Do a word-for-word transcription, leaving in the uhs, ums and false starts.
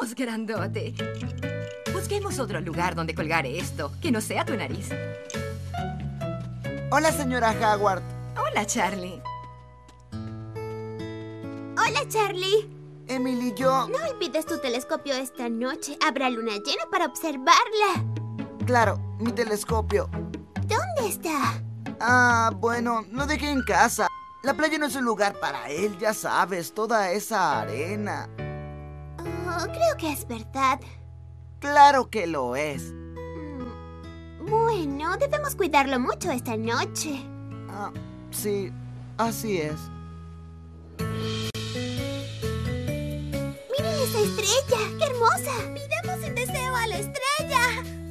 Vamos, grandote. Busquemos otro lugar donde colgar esto, que no sea tu nariz. Hola, señora Howard. Hola, Charlie. Hola, Charlie. Emily, yo... No olvides tu telescopio esta noche. Habrá luna llena para observarla. Claro, mi telescopio. ¿Dónde está? Ah, bueno, lo dejé en casa. La playa no es un lugar para él, ya sabes, toda esa arena. Oh, creo que es verdad. Claro que lo es. Mm, Bueno, debemos cuidarlo mucho esta noche. Ah, sí, así es. ¡Miren esa estrella! ¡Qué hermosa! ¡Pidamos un deseo a la estrella!